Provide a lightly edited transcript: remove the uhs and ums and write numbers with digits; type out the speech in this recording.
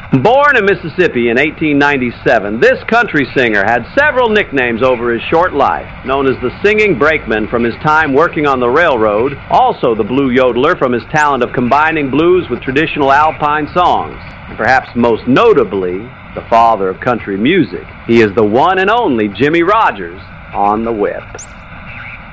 Born in Mississippi in 1897, this country singer had several nicknames over his short life, known as the Singing Brakeman from his time working on the railroad, also the Blue Yodeler from his talent of combining blues with traditional Alpine songs, and perhaps most notably, the father of country music. He is the one and only Jimmie Rodgers on the whip.